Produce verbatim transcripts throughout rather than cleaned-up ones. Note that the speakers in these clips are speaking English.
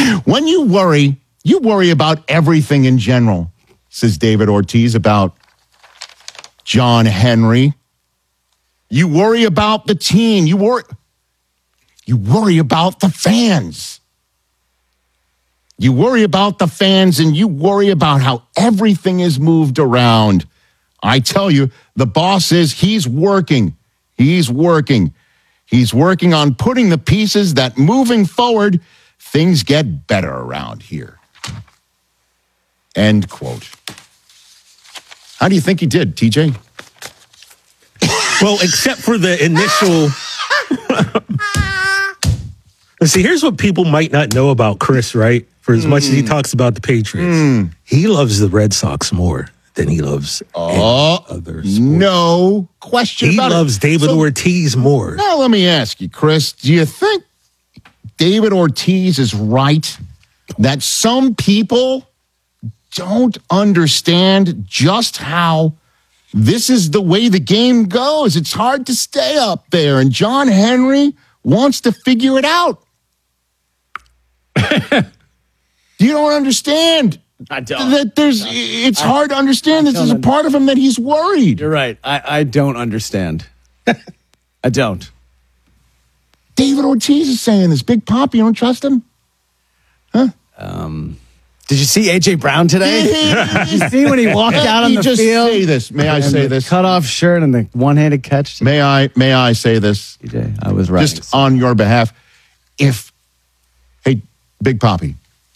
When you worry, you worry about everything in general, says David Ortiz about John Henry. You worry about the team. You worry, you worry about the fans. You worry about the fans and you worry about how everything is moved around. I tell you, the boss is, he's working. He's working. He's working on putting the pieces that moving forward, things get better around here. End quote. How do you think he did, T J? Well, except for the initial. See, here's what people might not know about Chris, right? For as mm. much as he talks about the Patriots, mm. he loves the Red Sox more than he loves oh, any other sport. No question he about loves it. David so, Ortiz more. Now, let me ask you, Chris, do you think David Ortiz is right that some people don't understand just how this is the way the game goes? It's hard to stay up there, and John Henry wants to figure it out. You don't understand. I don't. That there's, it's I, hard to understand. I this is a part of him that he's worried. You're right. I, I don't understand. I don't. David Ortiz is saying this. Big Pop, you don't trust him? Huh? Um, did you see A J Brown today? Did you see when he walked out on the just field? Say this. May I say this? Cut-off shirt and the one-handed catch. May I? May I say this? A J, I was right. Just on your behalf. If, hey, Big Poppy.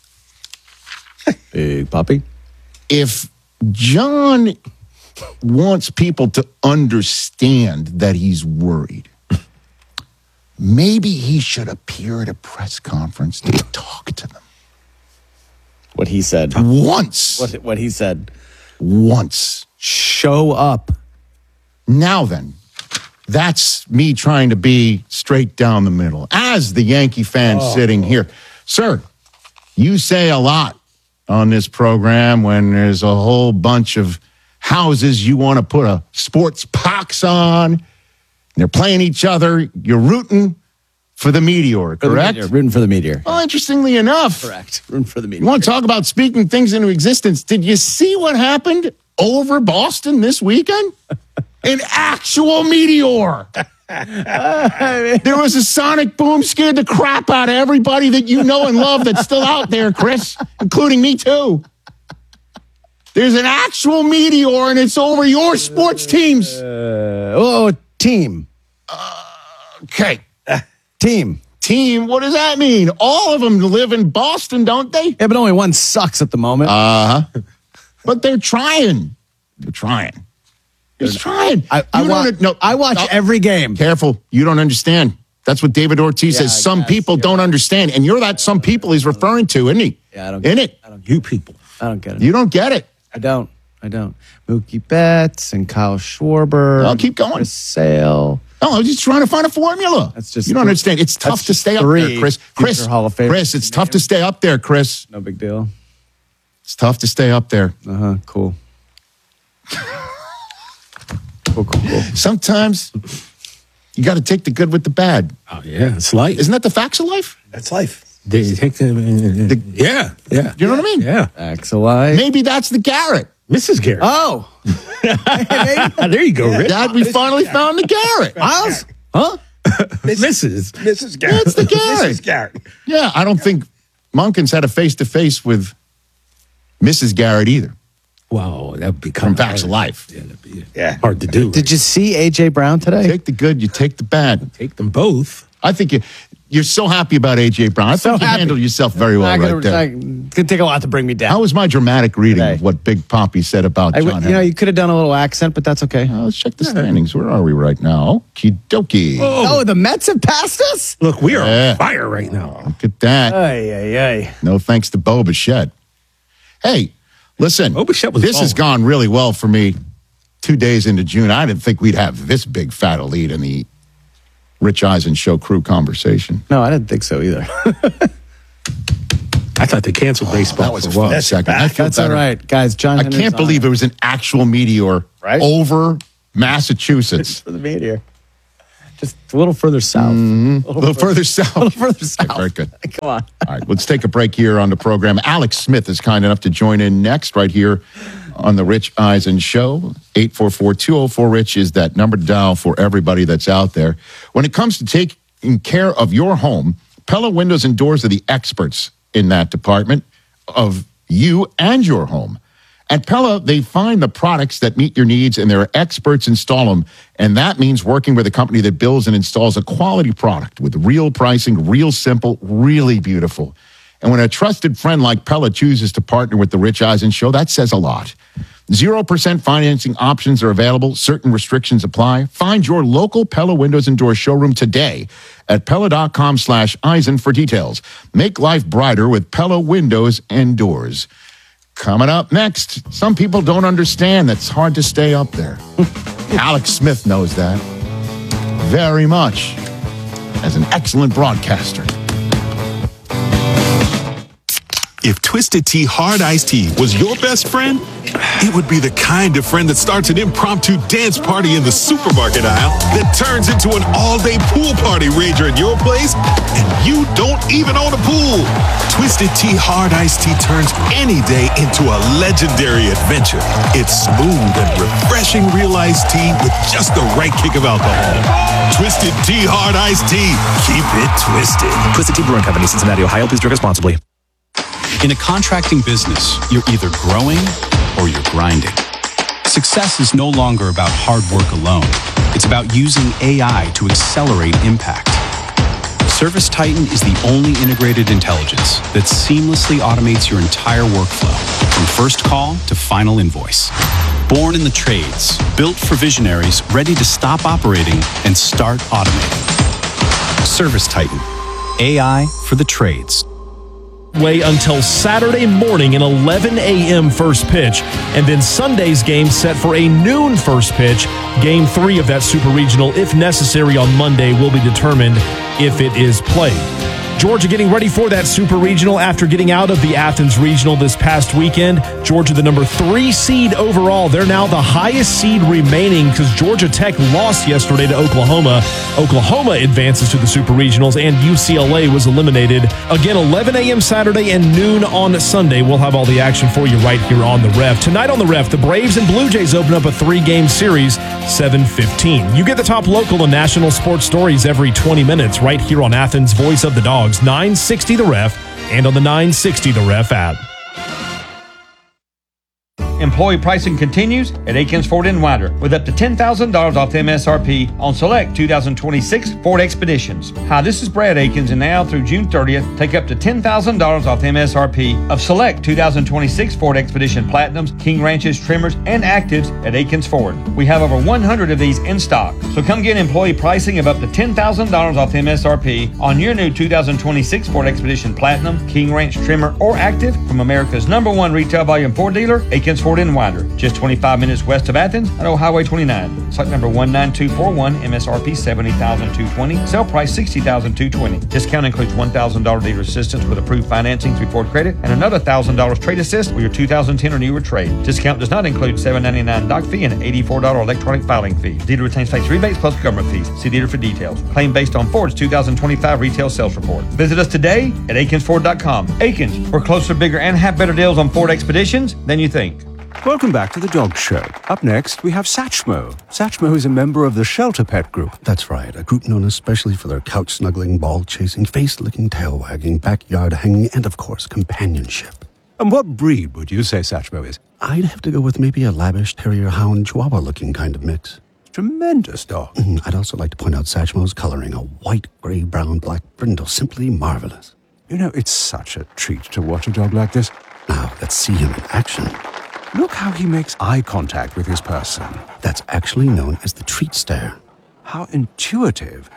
Big Poppy. If John wants people to understand that he's worried, maybe he should appear at a press conference to talk to them. What he said. Once. What, what he said. Once. Show up. Now then, that's me trying to be straight down the middle. As the Yankee fan oh. sitting here. Sir, you say a lot on this program when there's a whole bunch of houses you want to put a sports pox on. And they're playing each other. You're rooting for the Meteor, correct? For the Meteor, rooting for the Meteor. Well, interestingly enough. Correct. Rooting for the Meteor. You want to talk about speaking things into existence. Did you see what happened over Boston this weekend? An actual meteor. There was a sonic boom, scared the crap out of everybody that you know and love that's still out there, Chris, including me too. There's an actual meteor and it's over your sports teams. Uh, oh, team. Uh, okay. Uh, team. Team, what does that mean? All of them live in Boston, don't they? Yeah, but only one sucks at the moment. Uh-huh. But they're trying. They're trying. He's trying. I, I, wa- no, I watch no, every game. Careful. You don't understand. That's what David Ortiz yeah, says. Some people don't right. understand. And you're that some people he's referring to, isn't he? Yeah, I don't get it. it. I don't you people. I don't get it. You don't get it. I don't. I don't. Mookie Betts and Kyle Schwarber. I'll keep going. Chris Sale. No, I was just trying to find a formula. That's just you don't understand. It's tough to stay up there, Chris. Chris, Hall of Fame. Chris, it's tough to stay up there, Chris. No big deal. It's tough to stay up there. Uh-huh. Cool. Cool, cool, cool. Sometimes you got to take the good with the bad. Oh, yeah. It's life. Isn't that the facts of life? That's life. They take the, the, yeah, yeah. You know what I mean? Yeah. Facts of life. Maybe that's the Garrett. Missus Garrett. Oh. There you go, Rick. Dad, we finally found the Garrett. Miles? Huh? Missus Missus Garrett. That's the Garrett. Missus Garrett. Yeah, I don't think Munkins had a face-to-face with Missus Garrett either. Wow, that would be from Facts of Life. Yeah, that'd be yeah. hard to do. Did you see A J Brown today? Take the good, you take the bad. Take them both. I think you, you're so happy about A J Brown. I so think you happy. handled yourself very well gonna, right there. It's going to take a lot to bring me down. How was my dramatic reading today. of what Big Poppy said about I, John You Henry? know, you could have done a little accent, but that's okay. Uh, let's check the standings. Where are we right now? Okie dokie. Oh, oh, the Mets have passed us? Look, we are yeah. on fire right now. Look at that. Ay, ay, ay. No thanks to Bo Bichette. Hey, listen, Bo Bichette was this balling. has gone really well for me. Two days into June, I didn't think we'd have this big fat elite in the Rich Eisen Show crew conversation. No, I didn't think so either. I thought they canceled oh, baseball. That was for a a while. fun second. I feel That's better. all right, guys. John I Henry's can't believe on it was an actual meteor right? over Massachusetts. For the meteor. Just a little further south. Mm-hmm. A little further south. A little further south. Okay, very good. Come on. All right, let's take a break here on the program. Alex Smith is kind enough to join in next right here on the Rich Eisen Show. eight four four, two oh four, RICH is that number to dial for everybody that's out there. When it comes to taking care of your home, Pella Windows and Doors are the experts in that department of you and your home. At Pella, they find the products that meet your needs, and their experts install them. And that means working with a company that builds and installs a quality product with real pricing, real simple, really beautiful. And when a trusted friend like Pella chooses to partner with the Rich Eisen Show, that says a lot. zero percent financing options are available. Certain restrictions apply. Find your local Pella Windows and Doors showroom today at Pella.com slash Eisen for details. Make life brighter with Pella Windows and Doors. Coming up next, some people don't understand that it's hard to stay up there. Alex Smith knows that very much as an excellent broadcaster. If Twisted Tea Hard Iced Tea was your best friend, it would be the kind of friend that starts an impromptu dance party in the supermarket aisle that turns into an all-day pool party rager at your place, and you don't even own a pool. Twisted Tea Hard Iced Tea turns any day into a legendary adventure. It's smooth and refreshing real iced tea with just the right kick of alcohol. Twisted Tea Hard Iced Tea. Keep it twisted. Twisted Tea Brewing Company, Cincinnati, Ohio. Please drink responsibly. In a contracting business, you're either growing or you're grinding. Success is no longer about hard work alone. It's about using A I to accelerate impact. ServiceTitan is the only integrated intelligence that seamlessly automates your entire workflow, from first call to final invoice. Born in the trades, built for visionaries ready to stop operating and start automating. ServiceTitan, A I for the trades. Way until Saturday morning at eleven a.m. first pitch, and then Sunday's game set for a noon first pitch. Game three of that Super Regional, if necessary on Monday, will be determined if it is played. Georgia getting ready for that Super Regional after getting out of the Athens Regional this past weekend. Georgia, the number three seed overall. They're now the highest seed remaining because Georgia Tech lost yesterday to Oklahoma. Oklahoma advances to the Super Regionals, and U C L A was eliminated. Again, eleven a.m. Saturday and noon on Sunday. We'll have all the action for you right here on The Ref. Tonight on The Ref, the Braves and Blue Jays open up a three-game series, seven fifteen. You get the top local and national sports stories every twenty minutes right here on Athens' Voice of the Dogs. nine sixty The Ref, and on the nine sixty The Ref app. Employee pricing continues at Akins Ford in Winder with up to ten thousand dollars off M S R P on select two thousand twenty-six Ford Expeditions. Hi, this is Brad Akins, and now through June thirtieth, take up to ten thousand dollars off M S R P of select two thousand twenty-six Ford Expedition Platinums, King Ranches, Trimmers, and Actives at Akins Ford. We have over one hundred of these in stock, so come get employee pricing of up to ten thousand dollars off M S R P on your new two thousand twenty-six Ford Expedition Platinum, King Ranch, Trimmer, or Active from America's number one retail volume Ford dealer, Akins Ford in Winder, just twenty-five minutes west of Athens on Old Highway twenty-nine. Site number one nine two four one, M S R P seventy thousand two hundred twenty dollars, sale price sixty thousand two hundred twenty dollars. Discount includes one thousand dollars dealer assistance with approved financing through Ford Credit and another one thousand dollars trade assist with your two thousand ten or newer trade. Discount does not include seven ninety-nine doc fee and eighty-four dollars electronic filing fee. Dealer retains tax rebates plus government fees. See dealer for details. Claim based on Ford's two thousand twenty-five retail sales report. Visit us today at Akins Ford dot com. Akins, we're closer, bigger, and have better deals on Ford Expeditions than you think. Welcome back to the Dog Show. Up next, we have Satchmo. Satchmo is a member of the Shelter Pet Group. That's right, a group known especially for their couch-snuggling, ball-chasing, face-licking, tail-wagging, backyard-hanging, and, of course, companionship. And what breed would you say Satchmo is? I'd have to go with maybe a lavish terrier-hound chihuahua-looking kind of mix. Tremendous dog. Mm, I'd also like to point out Satchmo's coloring, a white, gray, brown, black brindle, simply marvelous. You know, it's such a treat to watch a dog like this. Now, let's see him in action. Look how he makes eye contact with his person. That's actually known as the treat stare. How intuitive.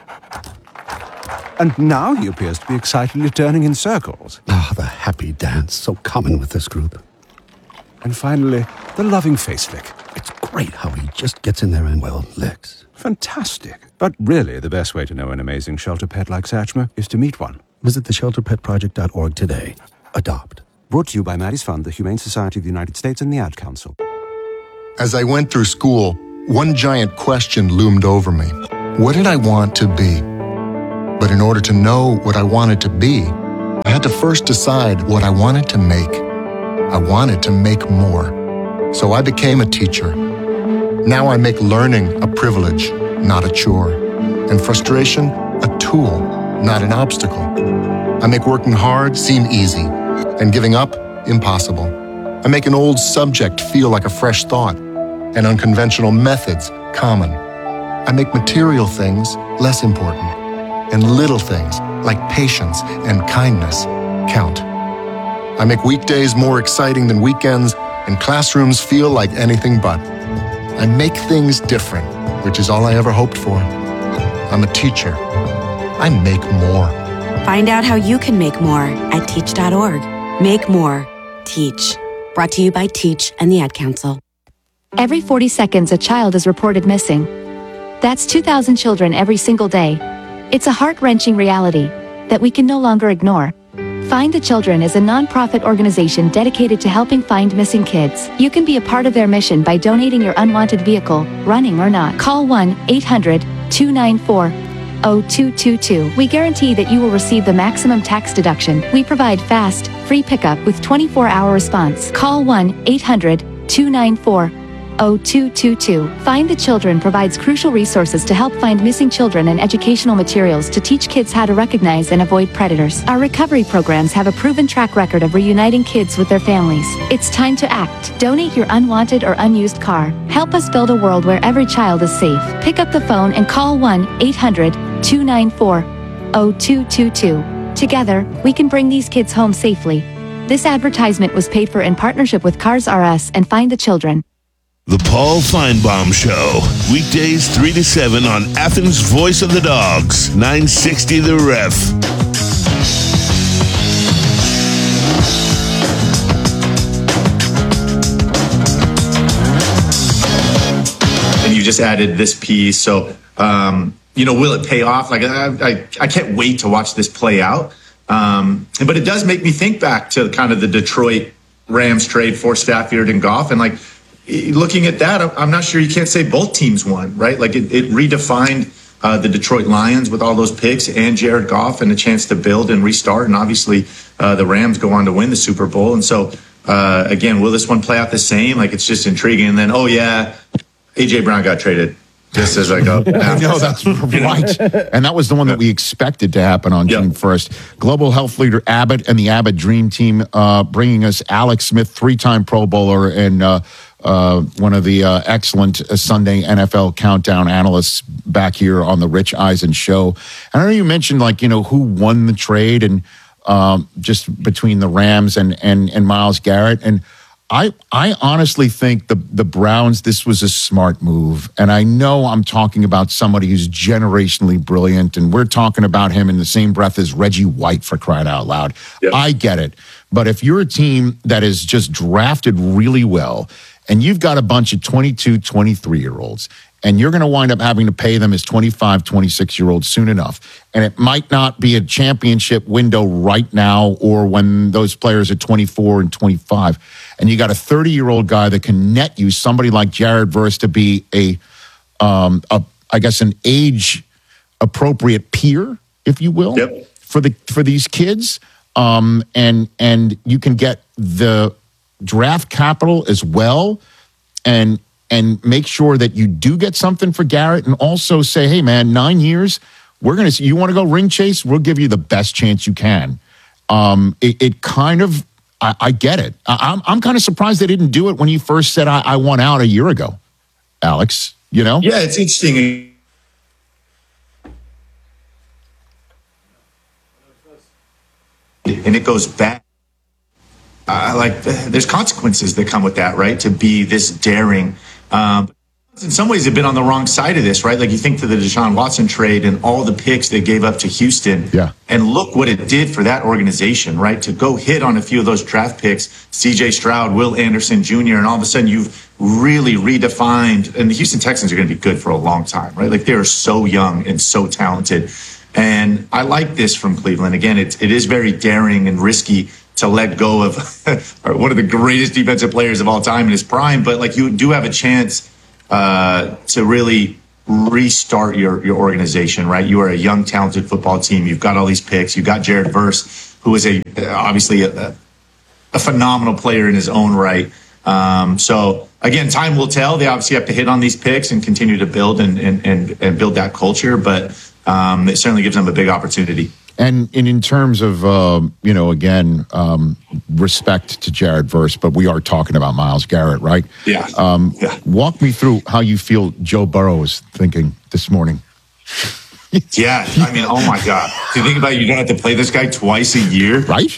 And now he appears to be excitedly turning in circles. Ah, oh, the happy dance, so common with this group. And finally, the loving face lick. It's great how he just gets in there and, well, licks. Fantastic. But really, the best way to know an amazing shelter pet like Satchmo is to meet one. Visit the shelter pet project dot org today. Adopt. Brought to you by Maddie's Fund, the Humane Society of the United States, and the Ad Council. As I went through school, one giant question loomed over me. What did I want to be? But in order to know what I wanted to be, I had to first decide what I wanted to make. I wanted to make more. So I became a teacher. Now I make learning a privilege, not a chore, and frustration a tool, not an obstacle. I make working hard seem easy, and giving up impossible. I make an old subject feel like a fresh thought, and unconventional methods common. I make material things less important, and little things like patience and kindness count. I make weekdays more exciting than weekends, and classrooms feel like anything but. I make things different, which is all I ever hoped for. I'm a teacher. I make more. Find out how you can make more at teach dot org. Make more. Teach. Brought to you by Teach and the Ad Council. Every forty seconds, a child is reported missing. That's two thousand children every single day. It's a heart-wrenching reality that we can no longer ignore. Find the Children is a non-profit organization dedicated to helping find missing kids. You can be a part of their mission by donating your unwanted vehicle, running or not. Call one eight hundred two nine four zero two two two. We guarantee that you will receive the maximum tax deduction. We provide fast, free pickup with twenty-four hour response. Call one eight hundred two nine four zero two two two. Find the Children provides crucial resources to help find missing children and educational materials to teach kids how to recognize and avoid predators. Our recovery programs have a proven track record of reuniting kids with their families. It's time to act. Donate your unwanted or unused car. Help us build a world where every child is safe. Pick up the phone and call one eight hundred two nine four zero two two two. Together, we can bring these kids home safely. This advertisement was paid for in partnership with Cars R Us and Find the Children. The Paul Feinbaum Show, weekdays three to seven on Athens' Voice of the Dogs, nine sixty The Ref. And you just added this piece, so, um, you know, will it pay off? Like, I, I, I can't wait to watch this play out. Um, but it does make me think back to kind of the Detroit Rams trade for Stafford and Goff, and like, looking at that, I'm not sure you can't say both teams won, right? Like it, it redefined uh, the Detroit Lions with all those picks and Jared Goff and a chance to build and restart. And obviously uh, the Rams go on to win the Super Bowl. And so, uh, again, will this one play out the same? Like it's just intriguing. And then, oh, yeah, A J Brown got traded. Just as I go. I know, that's right. And that was the one that we expected to happen on yep. June first. Global health leader Abbott and the Abbott Dream Team uh, bringing us Alex Smith, three-time Pro Bowler and uh, uh, one of the uh, excellent Sunday N F L countdown analysts back here on the Rich Eisen show. And I know you mentioned, like, you know, who won the trade and um, just between the Rams and, and, and Myles Garrett. And I I honestly think the, the Browns, this was a smart move. And I know I'm talking about somebody who's generationally brilliant, and we're talking about him in the same breath as Reggie White, for crying out loud. Yep. I get it. But if you're a team that is just drafted really well, and you've got a bunch of twenty-two, twenty-three-year-olds, and you're going to wind up having to pay them as twenty-five, twenty-six-year-olds soon enough. And it might not be a championship window right now or when those players are twenty-four and twenty-five. And you got a thirty-year-old guy that can net you somebody like Jared Verse to be a, um, a I guess, an age-appropriate peer, if you will, yep. for the for these kids. Um, and and you can get the draft capital as well, and and make sure that you do get something for Garrett, and also say, hey, man, nine years, we're going to, you want to go ring chase? We'll give you the best chance you can. Um, it, it kind of, I, I get it. I, I'm I'm kind of surprised they didn't do it when you first said I, I want out a year ago, Alex, you know? Yeah, it's interesting. And it goes back. Uh, like, there's consequences that come with that, right? To be this daring. Um, in some ways, they've been on the wrong side of this, right? Like, you think to the Deshaun Watson trade and all the picks they gave up to Houston. Yeah. And look what it did for that organization, right? To go hit on a few of those draft picks, C J Stroud, Will Anderson Junior, and all of a sudden you've really redefined. And the Houston Texans are going to be good for a long time, right? Like, they are so young and so talented. And I like this from Cleveland. Again, it, it is very daring and risky to let go of one of the greatest defensive players of all time in his prime. But, like, you do have a chance uh, to really restart your, your organization, right? You are a young, talented football team. You've got all these picks. You've got Jared Verse, who is a obviously a, a phenomenal player in his own right. Um, so again, time will tell. They obviously have to hit on these picks and continue to build and and, and, and build that culture, but um, it certainly gives them a big opportunity. And, and in terms of, uh, you know, again, um, respect to Jared Verse, but we are talking about Myles Garrett, right? Yeah. Um, yeah. Walk me through how you feel Joe Burrow is thinking this morning. Yeah, I mean, oh my God. Do you think about it, you're going to have to play this guy twice a year? Right?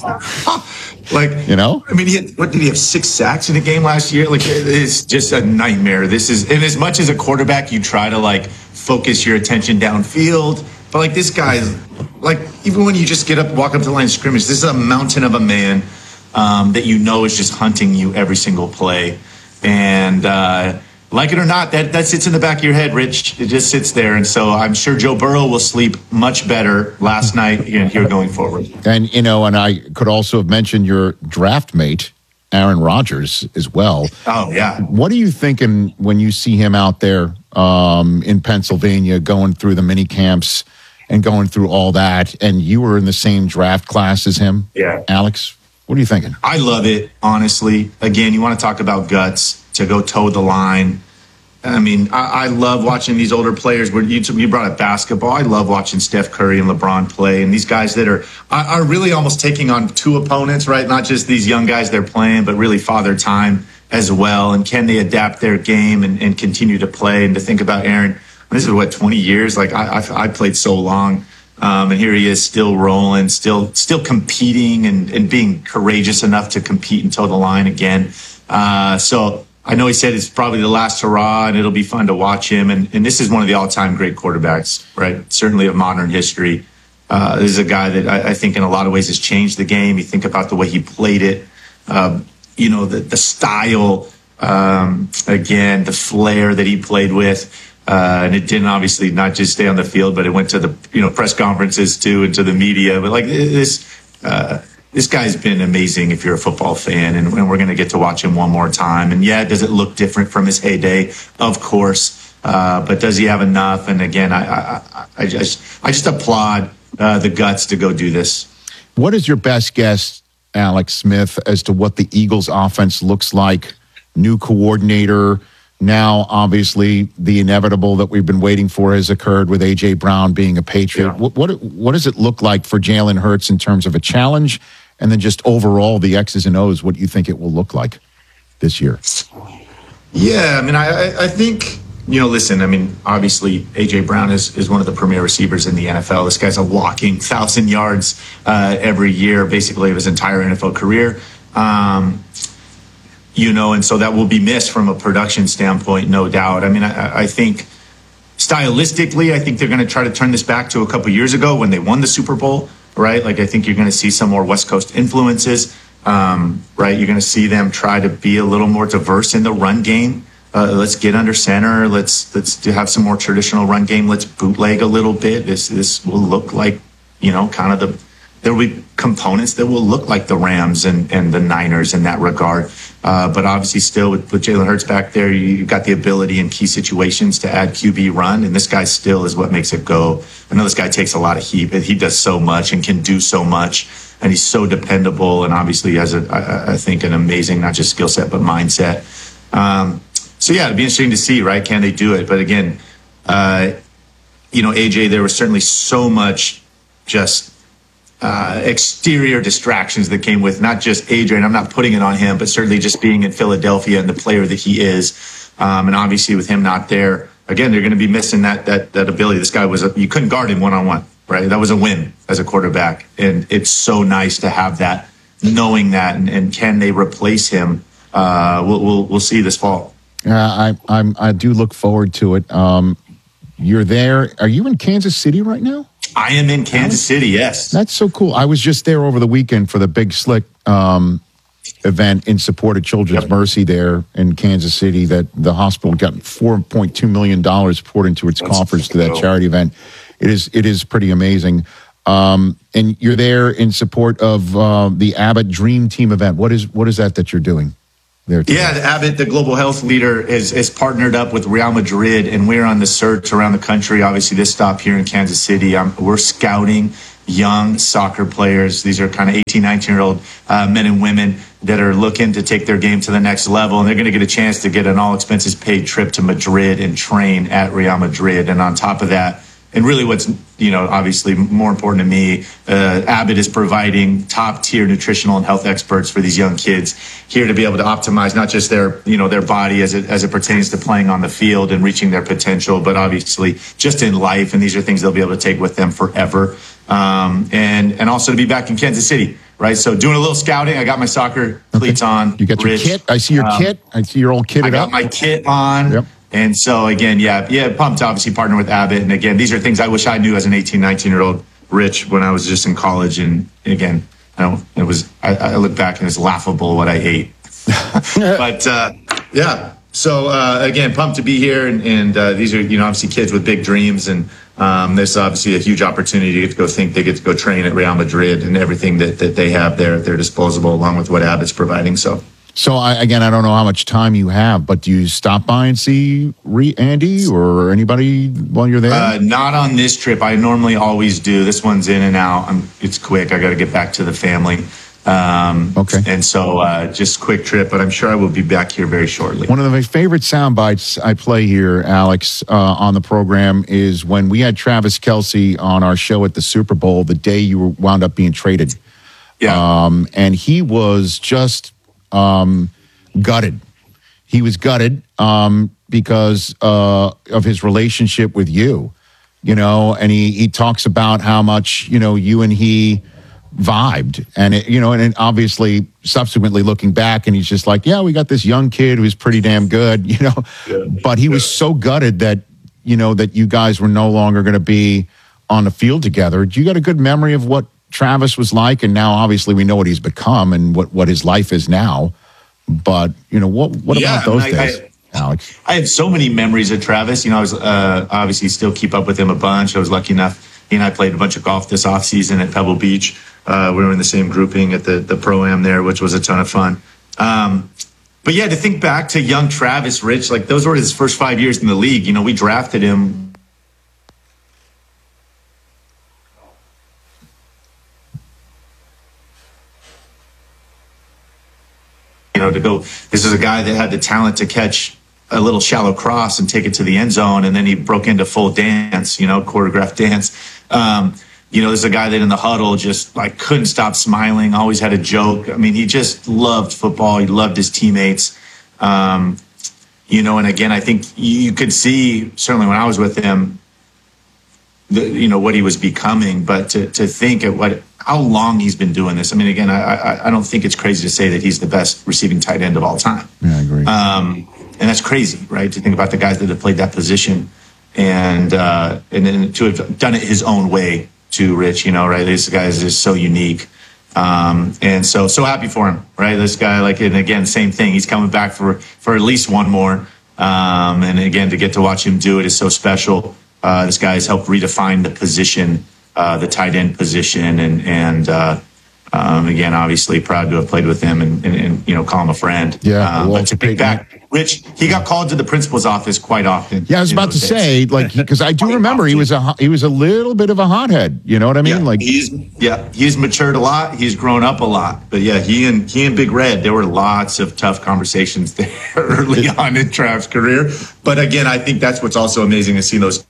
Like, you know? I mean, he had, what did he have, six sacks in a game last year? Like, it's just a nightmare. This is, and as much as a quarterback, you try to, like, focus your attention downfield. But, like, this guy's, like, even when you just get up, walk up to the line of scrimmage, this is a mountain of a man um, that you know is just hunting you every single play. And, uh, like it or not, that, that sits in the back of your head, Rich. It just sits there. And so I'm sure Joe Burrow will sleep much better last night and here going forward. And, you know, and I could also have mentioned your draft mate, Aaron Rodgers, as well. Oh, yeah. What are you thinking when you see him out there um, in Pennsylvania going through the mini camps and going through all that? And you were in the same draft class as him, yeah. Alex? What are you thinking? I love it, honestly. Again, you want to talk about guts, to go toe the line. I mean, I, I love watching these older players. Where you, you brought up basketball. I love watching Steph Curry and LeBron play, and these guys that are are really almost taking on two opponents, right? Not just these young guys they're playing, but really father time as well. And can they adapt their game and, and continue to play? And to think about Aaron, this is what, twenty years? Like I, I, I played so long, um, and here he is still rolling, still still competing, and, and being courageous enough to compete and toe the line again. Uh, so. I know he said it's probably the last hurrah, and it'll be fun to watch him. And, and this is one of the all-time great quarterbacks, right? Certainly of modern history. Uh, this is a guy that I, I think in a lot of ways has changed the game. You think about the way he played it, um, you know, the, the style, um, again, the flair that he played with. Uh, and it didn't obviously not just stay on the field, but it went to the, you know, press conferences too, and to the media. But like this, uh, This guy's been amazing if you're a football fan, and, and we're going to get to watch him one more time. And yeah, does it look different from his heyday? Of course. Uh, but does he have enough? And again, I, I, I just I just applaud uh, the guts to go do this. What is your best guess, Alex Smith, as to what the Eagles offense looks like? New coordinator. Now, obviously, the inevitable that we've been waiting for has occurred with A J. Brown being a Patriot. Yeah. What, what what does it look like for Jalen Hurts in terms of a challenge, and then just overall the X's and O's? What do you think it will look like this year? Yeah, I mean, I, I think, you know, listen, I mean, obviously, A J. Brown is, is one of the premier receivers in the N F L. This guy's a walking thousand yards uh, every year, basically, of his entire N F L career. Um You know, and so that will be missed from a production standpoint, no doubt. I mean, I, I think stylistically, I think they're going to try to turn this back to a couple years ago when they won the Super Bowl, right? Like, I think you're going to see some more West Coast influences, um, right? You're going to see them try to be a little more diverse in the run game. Uh, let's get under center. Let's let's do have some more traditional run game. Let's bootleg a little bit. This this will look like, you know, kind of the. There will be components that will look like the Rams and, and the Niners in that regard. Uh, but obviously still with, with Jalen Hurts back there, you, you've got the ability in key situations to add Q B run. And this guy still is what makes it go. I know this guy takes a lot of heat, but he does so much and can do so much. And he's so dependable. And obviously has, a, I, I think, an amazing, not just skill set, but mindset. Um, so, yeah, it'd be interesting to see, right? Can they do it? But again, uh, you know, A J, there was certainly so much just Uh, exterior distractions that came with not just Adrian. I'm not putting it on him, but certainly just being in Philadelphia and the player that he is. Um, and obviously with him not there, again, they're going to be missing that that that ability. This guy was, a, you couldn't guard him one-on-one, right? That was a win as a quarterback. And it's so nice to have that, knowing that, and, and can they replace him? Uh, we'll, we'll, we'll see this fall. Uh, I, I'm, I do look forward to it. Um, you're there. Are you in Kansas City right now? I am in Kansas City, yes. That's so cool. I was just there over the weekend for the Big Slick um, event in support of Children's yep. Mercy there in Kansas City, that the hospital got four point two million dollars poured into its That's coffers to that charity event. It is it is pretty amazing. Um, and you're there in support of uh, the Abbott Dream Team event. What is what is that that you're doing? there today. Yeah, the Abbott, the global health leader, is, is partnered up with Real Madrid, and we're on the search around the country. Obviously, this stop here in Kansas City, um, we're scouting young soccer players. These are kind of eighteen, nineteen-year-old uh, men and women that are looking to take their game to the next level, and they're going to get a chance to get an all-expenses-paid trip to Madrid and train at Real Madrid. And on top of that, and really what's, you know, obviously more important to me, uh, Abbott is providing top-tier nutritional and health experts for these young kids here to be able to optimize not just their, you know, their body as it, as it pertains to playing on the field and reaching their potential, but obviously just in life. And these are things they'll be able to take with them forever. Um, and, and also to be back in Kansas City, right? So doing a little scouting. I got my soccer cleats on. You got your Rich. kit? I see your Um, kit. I see your old kitted I got up. my kit on. Yep. And so, again, yeah, yeah, pumped to obviously partner with Abbott. And again, these are things I wish I knew as an eighteen, nineteen-year-old Rich when I was just in college. And again, I don't, it was, I, I look back and it's laughable what I ate. But, uh, yeah. So, uh, again, pumped to be here. And, and uh, these are, you know, obviously kids with big dreams. And um, there's obviously a huge opportunity to get to go think they get to go train at Real Madrid and everything that, that they have there at their disposal, along with what Abbott's providing. So, So, I, again, I don't know how much time you have, but do you stop by and see Re- Andy or anybody while you're there? Uh, not on this trip. I normally always do. This one's in and out. I'm, it's quick. I got to get back to the family. Um, okay. And so uh, just quick trip, but I'm sure I will be back here very shortly. One of my favorite sound bites I play here, Alex, uh, on the program is when we had Travis Kelce on our show at the Super Bowl the day you were wound up being traded. Yeah. Um, and he was just... Um, gutted. He was gutted um, because uh, of his relationship with you, you know, and he, he talks about how much, you know, you and he vibed. And, it, you know, and it obviously subsequently looking back and he's just like, yeah, we got this young kid who's pretty damn good, you know, yeah, but he yeah. was so gutted that, you know, that you guys were no longer going to be on the field together. You got a good memory of what Travis was like, and now obviously we know what he's become and what, what his life is now. But you know what? What yeah, about those I, days, I, Alex? I have so many memories of Travis. You know, I was uh, obviously still keep up with him a bunch. I was lucky enough. He and I played a bunch of golf this off season at Pebble Beach. Uh, we were in the same grouping at the the Pro-Am there, which was a ton of fun. Um, but yeah, to think back to young Travis, Rich, like those were his first five years in the league. You know, we drafted him. You know, to go, this is a guy that had the talent to catch a little shallow cross and take it to the end zone. And then he broke into full dance, you know, choreographed dance. Um, you know, there's a guy that in the huddle just like couldn't stop smiling, always had a joke. I mean, he just loved football. He loved his teammates. Um, you know, and again, I think you could see, certainly when I was with him, the, you know, what he was becoming, but to, to think at what, how long he's been doing this. I mean, again, I, I I don't think it's crazy to say that he's the best receiving tight end of all time. Yeah, I agree. Um, and that's crazy, right? To think about the guys that have played that position and, uh, and then to have done it his own way too, Rich, you know, right? This guy is just so unique. Um, and so, so happy for him, right? This guy, like, and again, same thing. He's coming back for, for at least one more. Um, and again, to get to watch him do it is so special. Uh, this guy has helped redefine the position, uh, the tight end position. And, and, uh, um, again, obviously proud to have played with him and, and, and you know, call him a friend. Yeah. Um, well, but to think back, Rich, he got called to the principal's office quite often. Yeah, I was about to say, like, because I do remember he was a he was a little bit of a hothead. You know what I mean? Yeah, like, he's yeah, he's matured a lot. He's grown up a lot. But yeah, he and he and Big Red, there were lots of tough conversations there early on in Trav's career. But again, I think that's what's also amazing to see those.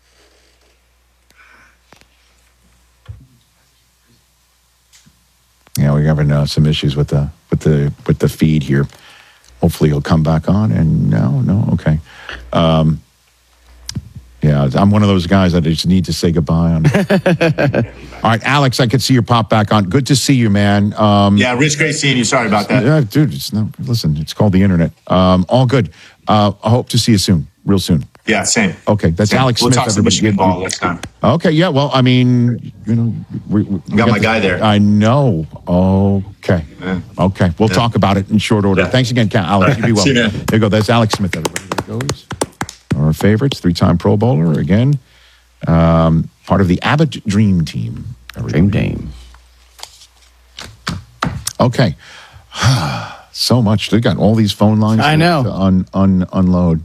Yeah, we're having uh, some issues with the with the with the feed here. Hopefully, he'll come back on. And no, no, okay. Um, yeah, I'm one of those guys that I just need to say goodbye on. All right, Alex, I could see your pop back on. Good to see you, man. Um, yeah, Rich, great seeing you. Sorry about that. Yeah, dude. It's no, listen, it's called the internet. Um, all good. Uh, I hope to see you soon, real soon. Yeah, same. Okay, that's same. Alex we'll Smith. Talk some Michigan ball next time. Okay, yeah. Well, I mean, you know, we, we got, got my the, guy there. I know. Okay, yeah. okay. We'll yeah. talk about it in short order. Yeah. Thanks again, Alex. You be well. See you, man. There you go. That's Alex Smith. Everybody, there he goes. Our favorites, three-time Pro Bowler again. Um, part of the Abbott Dream Team. Everybody. Dream Team. Okay. So much. They got all these phone lines. I to- know. To un, un, unload.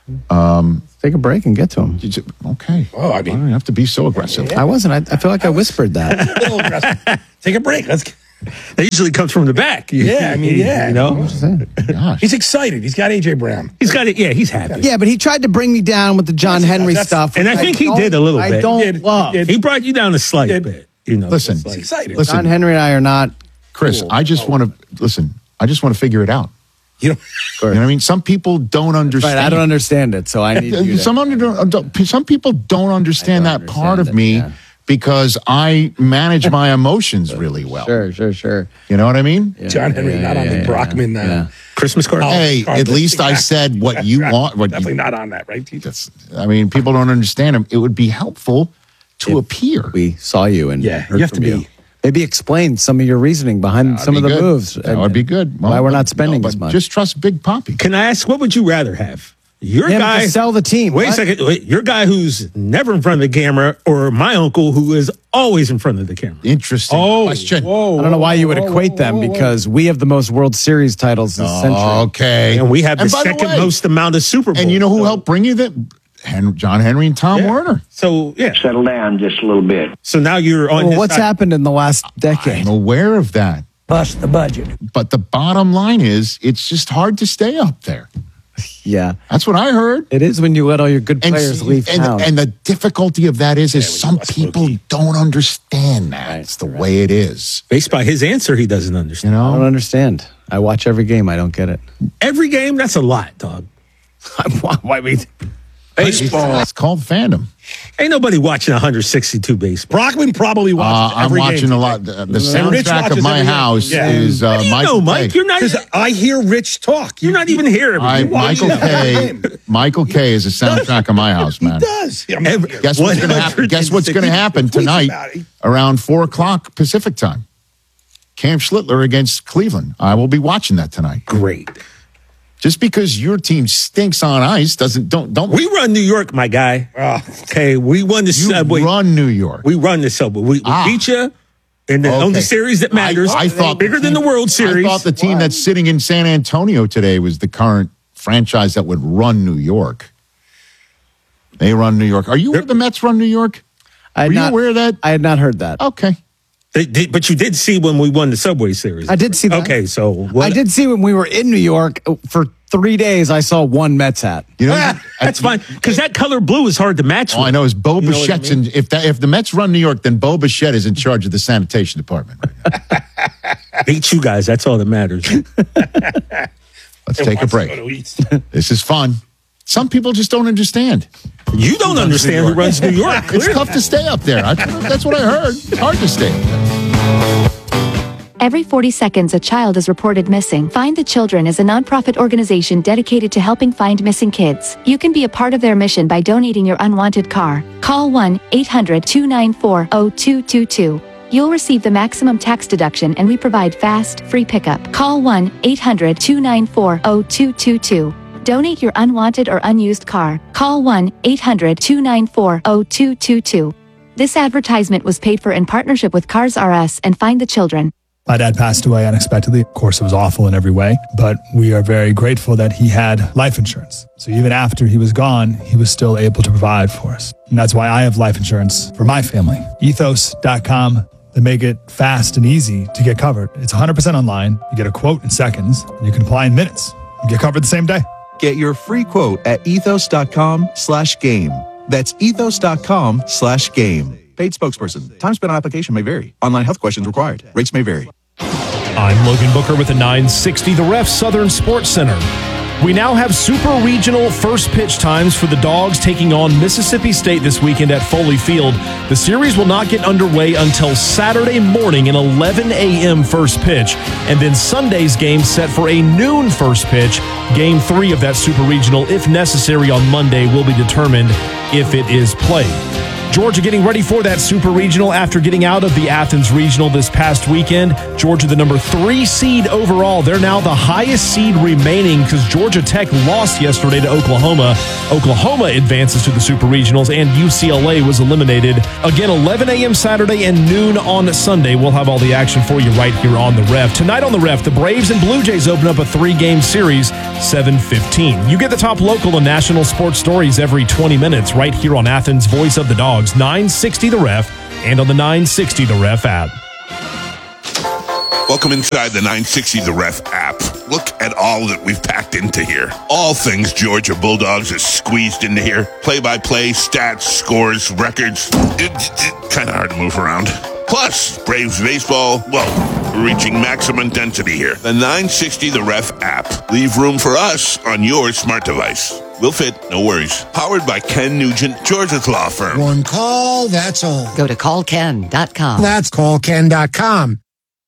Um, Take a break and get to him. Okay. Oh, I mean, you don't have to be so aggressive. I wasn't. I, I feel like I whispered that. A little aggressive. Take a break. Let's. That usually comes from the back. Yeah, I mean, yeah. You know? Gosh. He's excited. He's got A J Brown. He's got it. Yeah, he's happy. Yeah, but he tried to bring me down with the John Henry that's- stuff. And I which think he don't- did a little I bit. don't He did. love. He did. He brought you down a slight bit. You know, Listen, it's like- He's excited. listen, John Henry and I are not. Chris, cool. I just want to, listen, I just want to figure it out. You know, You know what I mean? Some people don't understand. Right, I don't understand it, so I need you to. Some, under, don't- some people don't understand I don't that part understand of it, me yeah. because I manage my emotions really well. Sure, sure, sure. You know what I mean? Yeah, John Henry, yeah, not yeah, on the yeah, Brockman uh, yeah. Christmas card. Oh, Hey, card at list. least I said what you want. What Definitely you, not on that, right? Tito? that's, I mean, people don't understand them. It would be helpful to If appear. We saw you and Yeah, heard you have from to be- Maybe explain some of your reasoning behind That'd some of be the good. moves. That would be good. Why Well, we're but- not spending no, as but much. Just trust Big Poppy. Can I ask, what would you rather have? Your Him guy to sell the team. Wait What? a second. Wait, your guy who's never in front of the camera, or my uncle who is always in front of the camera. Interesting Oh, question. Whoa, I don't know why you would whoa, equate whoa, them whoa, whoa. because we have the most World Series titles this century. Okay. And we have the And by the second way- most amount of Super Bowls. And you know who So- helped bring you that? Hen- John Henry and Tom Yeah. Werner. So yeah. Settle down just a little bit. So now you're on. Well, his what's side. happened in the last decade? I'm aware of that. Bust the budget. But the bottom line is, it's just hard to stay up there. Yeah, That's what I heard. it is when you let all your good players leave and, town. and the difficulty of that is, is some people don't understand that. It's the way it is. Based by his answer, he doesn't You understand. I don't know? understand. I watch every game. I don't get it. Every game, that's a lot, dog. Why we? Baseball. It's called fandom. Ain't nobody watching one hundred sixty-two baseball. Brockman probably Uh, watches I'm every watching game. a lot. The, the And Rich soundtrack of watches my every game. house Yeah. is How uh, do you Michael know, Mike? Kay. You're not. Because I hear Rich talk. You're not even here. every I, day. Michael watch K. Michael K. is the soundtrack of my house, man. He does. I mean, Every- Guess what's going to happen? Guess what's going to happen tonight about it. around four o'clock Pacific time? Cam Schlittler against Cleveland. I will be watching that tonight. Great. Just because your team stinks on ice doesn't don't don't We run New York, my guy. Oh. Okay, we won the you subway. run New York. We run the subway. We, we Ah. beat you in the Okay. only series that matters. I, I thought bigger the than the team- World Series. I thought the team that's sitting in San Antonio today was the current franchise that would run New York. They run New York. Are you aware the Mets run New York? I had Were you not, aware of that? I had not heard that. Okay. They did- but you did see when we won the subway series. I did see that. Okay, so I what, did see when we were in New York for three days. I saw one Mets hat. You know, Ah, that's fine because that color blue is hard to match. all I with. know is Bo You know what I Bichette's in. If that if the Mets run New York, then Bo Bichette is in charge of the sanitation department. Right now. Beat you guys. That's all that matters. Let's take a break. This is fun. Some people just don't understand. You don't understand who runs New York. It's tough to stay up there. I, that's what I heard. It's hard to stay up there. Every forty seconds, a child is reported missing. Find the Children is a nonprofit organization dedicated to helping find missing kids. You can be a part of their mission by donating your unwanted car. Call one eight hundred two nine four zero two two two. You'll receive the maximum tax deduction and we provide fast, free pickup. Call one eight hundred two nine four zero two two two. Donate your unwanted or unused car. Call one eight hundred two nine four zero two two two. This advertisement was paid for in partnership with Cars R Us and Find the Children. My dad passed away unexpectedly. Of course, it was awful in every way, but we are very grateful that he had life insurance. So even after he was gone, he was still able to provide for us. And that's why I have life insurance for my family. ethos dot com. They make it fast and easy to get covered. It's one hundred percent online. You get a quote in seconds, and you can apply in minutes. You get covered the same day. Get your free quote at ethos dot com slash game. That's ethos dot com slash game. Paid spokesperson. Time spent on application may vary. Online health questions required. Rates may vary. I'm Logan Booker with the nine sixty The Ref Southern Sports Center. We now have super regional first pitch times for the Dogs taking on Mississippi State this weekend at Foley Field. The series will not get underway until Saturday morning, an eleven a.m. first pitch, and then Sunday's game set for a noon first pitch. Game three of that super regional, if necessary on Monday, will be determined if it is played. Georgia getting ready for that Super Regional after getting out of the Athens Regional this past weekend. Georgia, the number three seed overall. They're now the highest seed remaining because Georgia Tech lost yesterday to Oklahoma. Oklahoma advances to the Super Regionals, and U C L A was eliminated. Again, eleven a.m. Saturday and noon on Sunday. We'll have all the action for you right here on The Ref. Tonight on The Ref, the Braves and Blue Jays open up a three-game series, seven fifteen. You get the top local and national sports stories every twenty minutes right here on Athens' Voice of the Dogs, nine sixty The Ref, and on the nine sixty The Ref app. Welcome inside the nine sixty The Ref app. Look at all that we've packed into here. All things Georgia Bulldogs is squeezed into here. Play-by-play, stats, scores, records. It's kind of hard to move around. Plus, Braves baseball, well, reaching maximum density here. The nine sixty The Ref app. Leave room for us on your smart device. We'll fit, no worries. Powered by Ken Nugent, Georgia's law firm. One call, that's all. Go to call ken dot com. That's call ken dot com.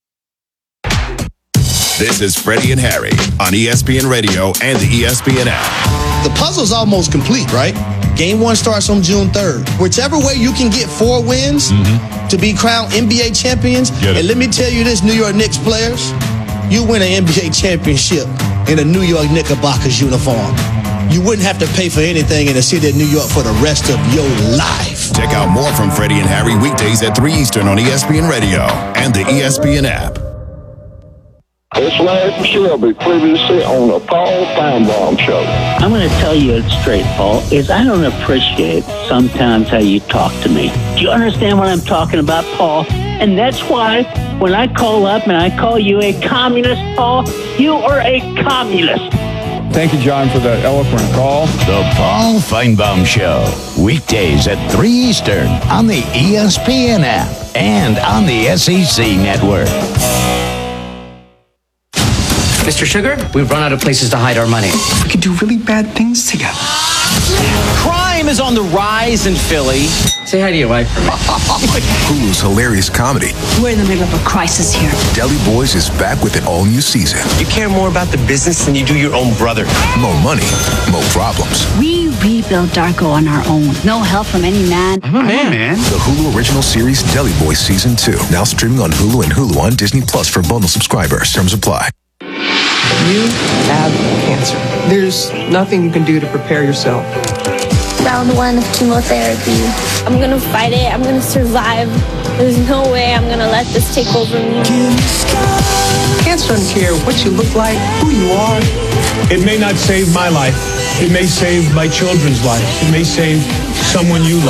This is Freddie and Harry on E S P N Radio and the E S P N app. The puzzle's almost complete, right? Game one starts on June third. Whichever way you can get four wins mm-hmm. to be crowned N B A champions, and let me tell you this, New York Knicks players, you win an N B A championship in a New York Knickerbockers uniform. You wouldn't have to pay for anything in the city of New York for the rest of your life. Check out more from Freddie and Harry weekdays at three Eastern on E S P N Radio and the E S P N app. It's Larry Shelby, previously on the Paul Feinbaum Show. I'm going to tell you it straight, Paul, is I don't appreciate sometimes how you talk to me. Do you understand what I'm talking about, Paul? And that's why when I call up and I call you a communist, Paul, you are a communist. Thank you, John, for that eloquent call. The Paul Feinbaum Show, weekdays at three Eastern on the E S P N app and on the S E C network. Mister Sugar, we've run out of places to hide our money. We could do really bad things together. Crime is on the rise in Philly. Say hi to your wife. Hulu's hilarious comedy. We're in the middle of a crisis here. Deli Boys is back with an all-new season. You care more about the business than you do your own brother. More money, more problems. We rebuilt Darko on our own. No help from any man. I'm a man, man. The Hulu original series Deli Boys Season two. Now streaming on Hulu and Hulu on Disney Plus for bundle subscribers. Terms apply. You have cancer. There's nothing you can do to prepare yourself. Round one of chemotherapy. I'm gonna fight it. I'm gonna survive. There's no way I'm gonna let this take over me. Cancer doesn't care what you look like, who you are. It may not save my life. It may save my children's lives. It may save someone you love.